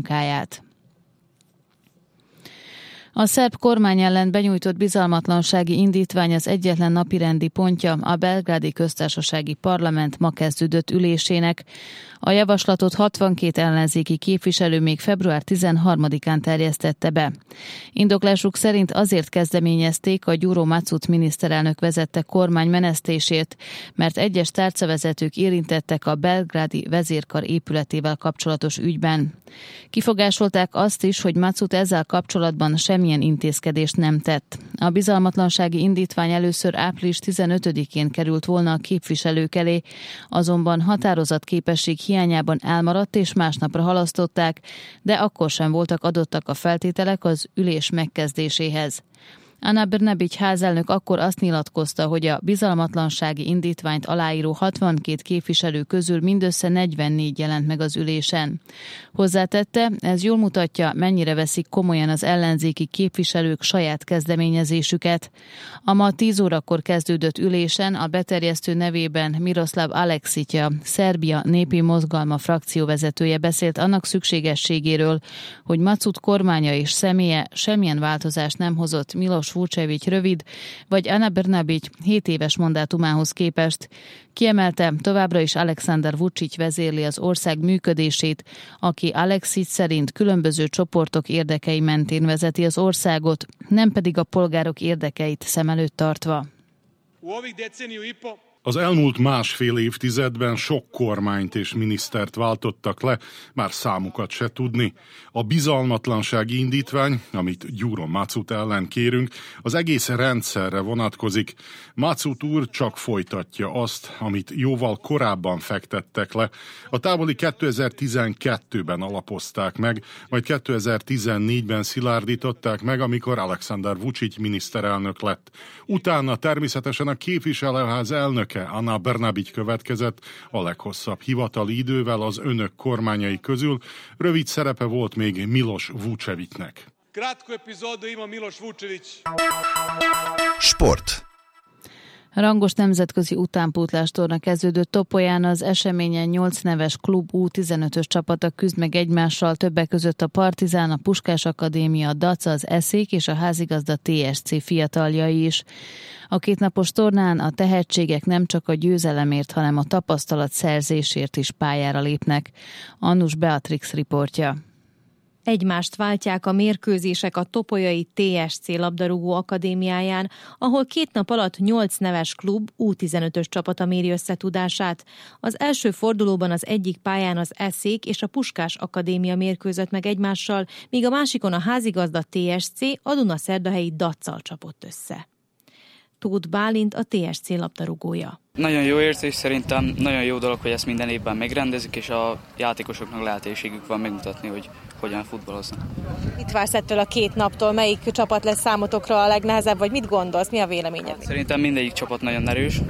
munkáját. A szerb kormány ellen benyújtott bizalmatlansági indítvány az egyetlen napirendi pontja a belgrádi köztársasági parlament ma kezdődött ülésének. A javaslatot 62 ellenzéki képviselő még február 13-án terjesztette be. Indoklásuk szerint azért kezdeményezték a Gyuro Macut miniszterelnök vezette kormány menesztését, mert egyes tárcavezetők érintettek a belgrádi vezérkar épületével kapcsolatos ügyben. Kifogásolták azt is, hogy Macut ezzel kapcsolatban semmilyen intézkedést nem tett. A bizalmatlansági indítvány először április 15-én került volna a képviselők elé, azonban határozatképesség hiányában elmaradt és másnapra halasztották, de akkor sem voltak adottak a feltételek az ülés megkezdéséhez. Ana Brnabić házelnök akkor azt nyilatkozta, hogy a bizalmatlansági indítványt aláíró 62 képviselő közül mindössze 44 jelent meg az ülésen. Hozzátette, ez jól mutatja, mennyire veszik komolyan az ellenzéki képviselők saját kezdeményezésüket. A ma 10 órakor kezdődött ülésen a beterjesztő nevében Miroslav Aleksitja, Szerbia népi mozgalma frakcióvezetője beszélt annak szükségességéről, hogy Macut kormánya és személye semmilyen változást nem hozott Miloš Vučević rövid, vagy Ana Brnabić 7 éves mandátumához képest. Kiemelte, továbbra is Aleksandar Vučić vezérli az ország működését, aki Aleksić szerint különböző csoportok érdekei mentén vezeti az országot, nem pedig a polgárok érdekeit szem előtt tartva. Az elmúlt másfél évtizedben sok kormányt és minisztert váltottak le, már számukat se tudni. A bizalmatlansági indítvány, amit Gyuro Macut ellen kérünk, az egész rendszerre vonatkozik. Macut úr csak folytatja azt, amit jóval korábban fektettek le. A távoli 2012-ben alapozták meg, majd 2014-ben szilárdították meg, amikor Aleksandar Vučić miniszterelnök lett. Utána természetesen a képviselőház elnöke Ana Brnabić következett a leghosszabb hivatali idővel az önök kormányai közül. Rövid szerepe volt még Miloš Vučevićnek. Sport. Rangos nemzetközi utánpótlás torna kezdődött Topolyán, az eseményen 8 neves klub U15-ös csapata küzd meg egymással, többek között a Partizán, a Puskás Akadémia, a Daca, az Eszék és a házigazda TSC fiataljai is. A kétnapos tornán a tehetségek nem csak a győzelemért, hanem a tapasztalat szerzésért is pályára lépnek. Annus Beatrix riportja. Egymást váltják a mérkőzések a topolyai TSC labdarúgó akadémiáján, ahol 2 nap alatt 8 neves klub U15-ös csapata méri összetudását. Az első fordulóban az egyik pályán az Eszék és a Puskás Akadémia mérkőzött meg egymással, míg a másikon a házigazda TSC a Dunaszerdahelyi Dacccal csapott össze. Tóth Bálint a TSC labdarúgója. Nagyon jó érzés, szerintem nagyon jó dolog, hogy ezt minden évben megrendezik, és a játékosoknak lehetőségük van megmutatni, hogy hogyan futballoznak. Mit vársz ettől a 2 naptól? Melyik csapat lesz számotokra a legnehezebb, vagy mit gondolsz? Mi a véleményed? Szerintem mindegyik csapat nagyon erős,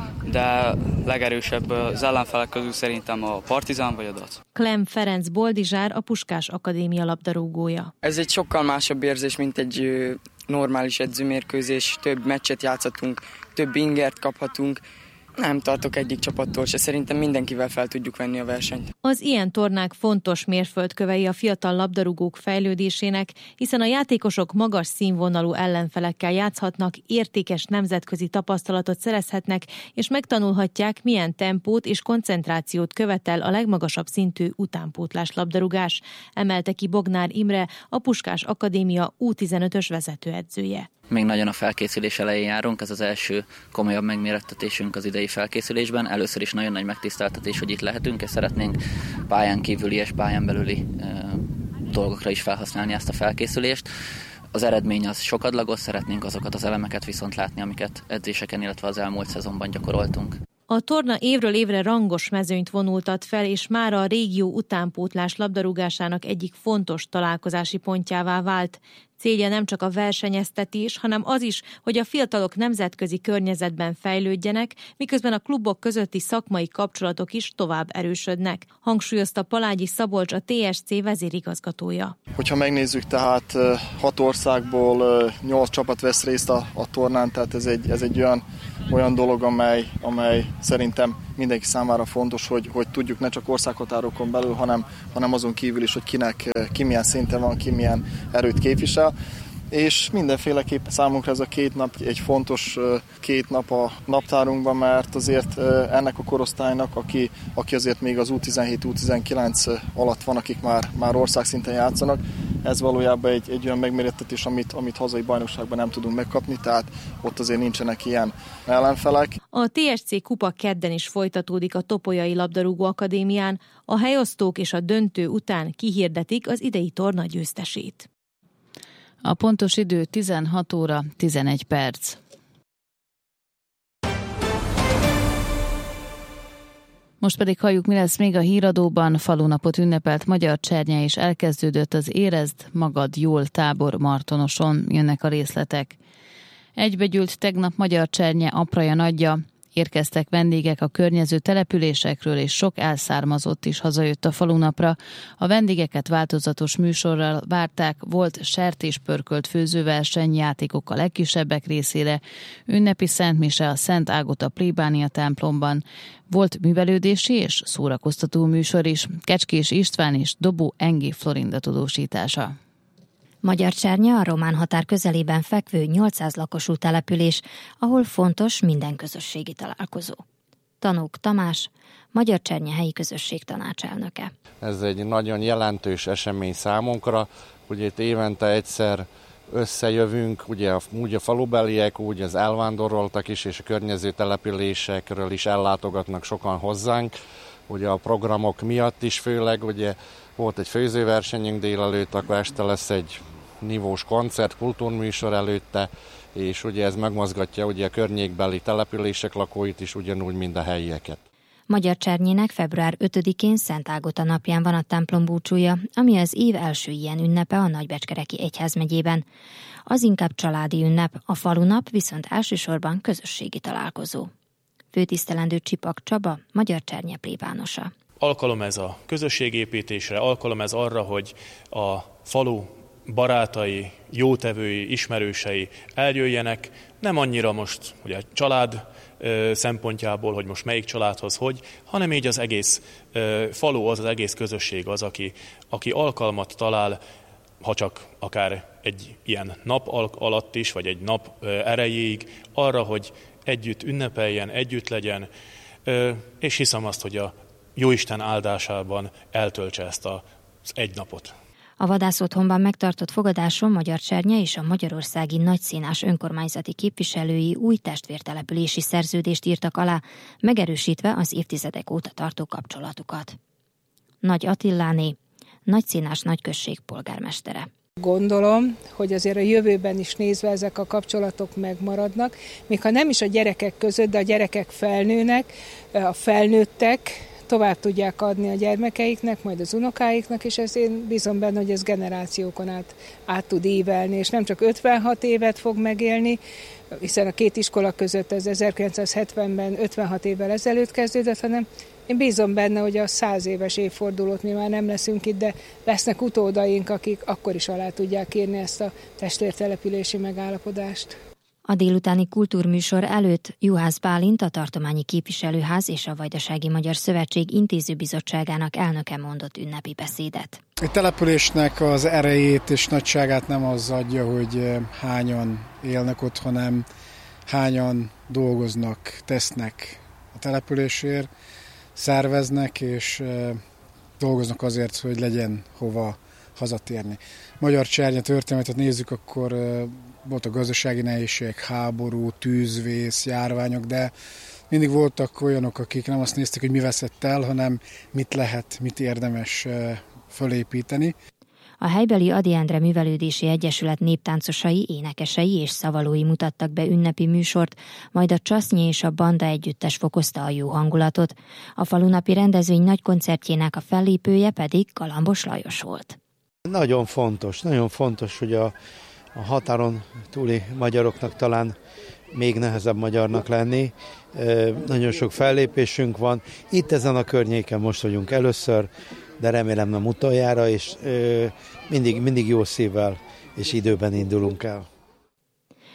de legerősebb az ellenfelek közül szerintem a Partizán vagy a Dac. Klem Ferenc Boldizsár, a Puskás Akadémia labdarúgója. Ez egy sokkal másabb érzés, mint egy normális edzőmérkőzés. Több meccset játszhatunk, több ingert kaphatunk. Nem tartok egyik csapattól se, szerintem mindenkivel fel tudjuk venni a versenyt. Az ilyen tornák fontos mérföldkövei a fiatal labdarúgók fejlődésének, hiszen a játékosok magas színvonalú ellenfelekkel játszhatnak, értékes nemzetközi tapasztalatot szerezhetnek, és megtanulhatják, milyen tempót és koncentrációt követel a legmagasabb szintű utánpótlás labdarúgás, emelte ki Bognár Imre, a Puskás Akadémia U15-ös vezetőedzője. Még nagyon a felkészülés elején járunk, ez az első komolyabb megmérettetésünk az idei felkészülésben. Először is nagyon nagy megtiszteltetés, hogy itt lehetünk, és szeretnénk pályán kívüli és pályán belüli dolgokra is felhasználni ezt a felkészülést. Az eredmény az sokadlagos, szeretnénk azokat az elemeket viszont látni, amiket edzéseken, illetve az elmúlt szezonban gyakoroltunk. A torna évről évre rangos mezőnyt vonultat fel, és mára a régió utánpótlás labdarúgásának egyik fontos találkozási pontjává vált. Célja nem csak a versenyeztetés, hanem az is, hogy a fiatalok nemzetközi környezetben fejlődjenek, miközben a klubok közötti szakmai kapcsolatok is tovább erősödnek, hangsúlyozta Palágyi Szabolcs, a TSC vezérigazgatója. Hogyha megnézzük, tehát 6 országból 8 csapat vesz részt a tornán, tehát ez egy olyan dolog, amely szerintem mindenki számára fontos, hogy tudjuk ne csak országhatárokon belül, hanem azon kívül is, hogy ki milyen szinten van, ki milyen erőt képvisel. És mindenféleképpen számunkra ez a 2 nap egy fontos 2 nap a naptárunkban, mert azért ennek a korosztálynak, aki azért még az U17, U19 alatt van, akik már országszinten játszanak, ez valójában egy olyan megmérettetés, amit hazai bajnokságban nem tudunk megkapni, tehát ott azért nincsenek ilyen ellenfelek. A TSC kupa kedden is folytatódik a Topolyai Labdarúgó Akadémián, a helyosztók és a döntő után kihirdetik az idei torna győztesét. A pontos idő 16 óra 11 perc. Most pedig halljuk, mi lesz még a híradóban. Falunapot ünnepelt Magyar Csernye, és elkezdődött az Érezd magad jól tábor Martonoson. Jönnek a részletek. Egybegyűlt tegnap Magyar Csernye apraja nagyja. Érkeztek vendégek a környező településekről, és sok elszármazott is hazajött a falunapra. A vendégeket változatos műsorral várták, volt sertéspörkölt főzőverseny, játékok a legkisebbek részére, ünnepi szentmise a Szent Ágota plébánia templomban. Volt művelődési és szórakoztató műsor is, Kecskés István és Dobó Engi Florinda tudósítása. Magyar Csernye a román határ közelében fekvő 800 lakosú település, ahol fontos minden közösségi találkozó. Tanúk Tamás, Magyar Csernye helyi közösség tanácselnöke. Ez egy nagyon jelentős esemény számunkra, ugye itt évente egyszer összejövünk, ugye úgy a falubeliek, úgy az elvándoroltak is, és a környező településekről is ellátogatnak sokan hozzánk. Ugye a programok miatt is főleg, ugye volt egy főzőversenyünk délelőtt, akkor este lesz egy nívós koncert, kultúrműsor előtte, és ugye ez megmozgatja ugye a környékbeli települések lakóit is, ugyanúgy, mint a helyieket. Magyar Csernyének február 5-én Szent Ágota napján van a templom búcsúja, ami az év első ilyen ünnepe a Nagybecskereki egyházmegyében. Az inkább családi ünnep, a falunap viszont elsősorban közösségi találkozó. Főtisztelendő Csipak Csaba, Magyar Csernye plébánosa. Alkalom ez a közösségépítésre, alkalom ez arra, hogy a falu barátai, jótevői, ismerősei eljöjjenek, nem annyira most ugye család szempontjából, hogy most melyik családhoz hanem így az egész falu, az egész közösség az, aki alkalmat talál, ha csak akár egy ilyen nap alatt is, vagy egy nap erejéig, arra, hogy együtt ünnepeljen, együtt legyen, és hiszem azt, hogy a Jóisten áldásában eltöltse ezt az egy napot. A vadászotthonban megtartott fogadáson Magyar Csernye és a magyarországi nagyszínás önkormányzati képviselői új testvértelepülési szerződést írtak alá, megerősítve az évtizedek óta tartó kapcsolatukat. Nagy Attiláné, nagyszínás nagyközség polgármestere. Gondolom, hogy azért a jövőben is nézve ezek a kapcsolatok megmaradnak, még ha nem is a gyerekek között, de a gyerekek felnőnek, a felnőttek tovább tudják adni a gyermekeiknek, majd az unokáiknak, és ez én bízom benne, hogy ez generációkon át tud ívelni, és nem csak 56 évet fog megélni, hiszen a két iskola között ez 1970-ben 56 évvel ezelőtt kezdődött, hanem én bízom benne, hogy a 100 éves évfordulót mi már nem leszünk itt, de lesznek utódaink, akik akkor is alá tudják írni ezt a testvértelepülési megállapodást. A délutáni kultúrműsor előtt Juhász Bálint, a Tartományi Képviselőház és a Vajdasági Magyar Szövetség intézőbizottságának elnöke mondott ünnepi beszédet. A településnek az erejét és nagyságát nem az adja, hogy hányan élnek ott, hanem hányan dolgoznak, tesznek a településért, szerveznek és dolgoznak azért, hogy legyen hova hazatérni. Magyar Csernye történetet nézzük, akkor volt a gazdasági nehézség, háború, tűzvész, járványok, de mindig voltak olyanok, akik nem azt nézték, hogy mi veszett el, hanem mit lehet, mit érdemes fölépíteni. A helybeli Ady Endre Művelődési Egyesület néptáncosai, énekesei és szavalói mutattak be ünnepi műsort, majd a Csasznyi és a Banda együttes fokozta a jó hangulatot. A falunapi rendezvény nagy koncertjének a fellépője pedig Galambos Lajos volt. Nagyon fontos, hogy a határon túli magyaroknak talán még nehezebb magyarnak lenni. Nagyon sok fellépésünk van. Itt ezen a környéken most vagyunk először, de remélem nem utoljára, és mindig jó szívvel és időben indulunk el.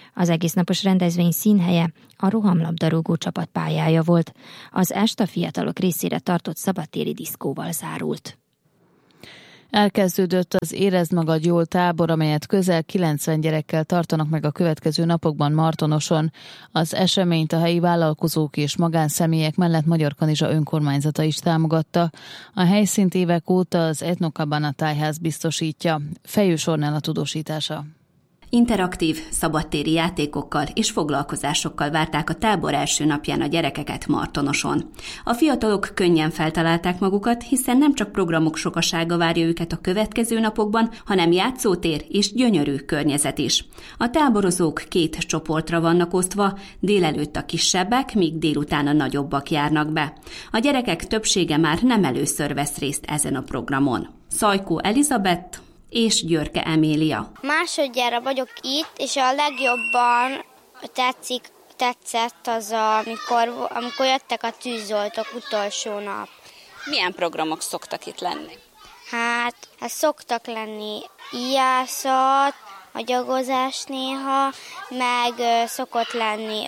Az egésznapos rendezvény színhelye a rohamlabdarúgó csapat pályája volt. Az est a fiatalok részére tartott szabadtéri diszkóval zárult. Elkezdődött az Érezd magad jól tábor, amelyet közel 90 gyerekkel tartanak meg a következő napokban Martonoson. Az eseményt a helyi vállalkozók és magánszemélyek mellett Magyarkanizsa önkormányzata is támogatta. A helyszínt évek óta az Etnokabana tájház biztosítja. Fejős Ornella tudósítása. Interaktív, szabadtéri játékokkal és foglalkozásokkal várták a tábor első napján a gyerekeket Martonoson. A fiatalok könnyen feltalálták magukat, hiszen nem csak programok sokasága várja őket a következő napokban, hanem játszótér és gyönyörű környezet is. A táborozók 2 csoportra vannak osztva, délelőtt a kisebbek, míg délután a nagyobbak járnak be. A gyerekek többsége már nem először vesz részt ezen a programon. Szajkó Elizabeth és Györke Emília. Másodjára vagyok itt, és a legjobban tetszett az, amikor jöttek a tűzoltók utolsó nap. Milyen programok szoktak itt lenni? Hát szoktak lenni ijászat, agyagozás néha, meg szokott lenni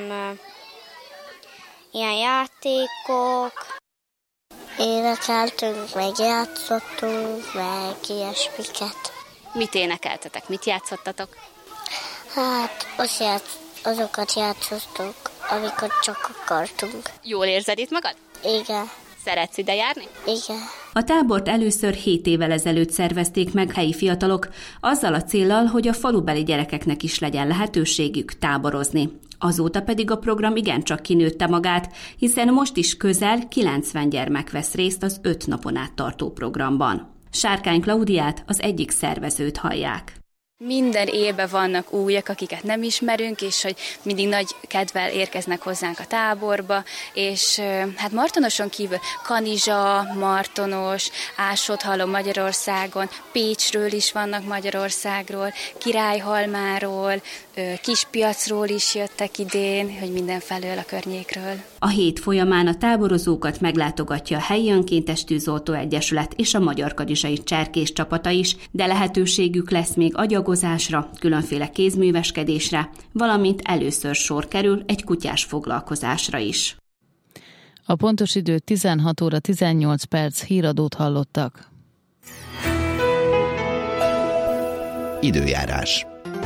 ilyen játékok. Énekeltünk, meg játszottunk, meg ilyesmiket. Mit énekeltetek? Mit játszottatok? Hát azokat játszottunk, amikor csak akartunk. Jól érzed itt magad? Igen. Szeretsz ide járni? Igen. A tábort először 7 évvel ezelőtt szervezték meg helyi fiatalok, azzal a céllal, hogy a falubeli gyerekeknek is legyen lehetőségük táborozni. Azóta pedig a program igencsak kinőtte magát, hiszen most is közel 90 gyermek vesz részt az 5 napon át tartó programban. Sárkány Klaudiát, az egyik szervezőt hallják. Minden évben vannak újak, akiket nem ismerünk, és hogy mindig nagy kedvel érkeznek hozzánk a táborba, és hát Martonoson kívül Kanizsa, Martonos, Ássot hallom Magyarországon, Pécsről is vannak Magyarországról, Királyhalmáról, Kispiacról is jöttek idén, hogy mindenfelől a környékről. A hét folyamán a táborozókat meglátogatja a helyi önkéntes tűzoltó egyesület és a Magyarkanizsai cserkész csapata is, de lehetőségük lesz még agyagozásra, különféle kézműveskedésre, valamint először sor kerül egy kutyás foglalkozásra is. A pontos idő 16 óra 18 perc, híradót hallottak. Időjárás.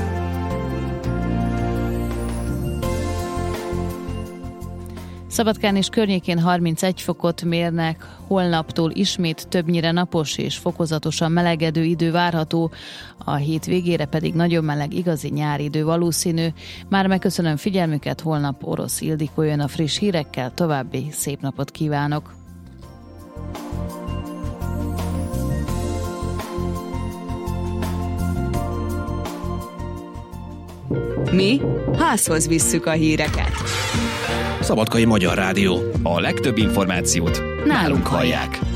Szabadkán és környékén 31 fokot mérnek, holnaptól ismét többnyire napos és fokozatosan melegedő idő várható, a hét végére pedig nagyon meleg, igazi nyári idő valószínű. Már megköszönöm figyelmüket, holnap Orosz Ildikó jön a friss hírekkel, további szép napot kívánok! Mi házhoz visszük a híreket. Szabadkai Magyar Rádió. A legtöbb információt nálunk hallják.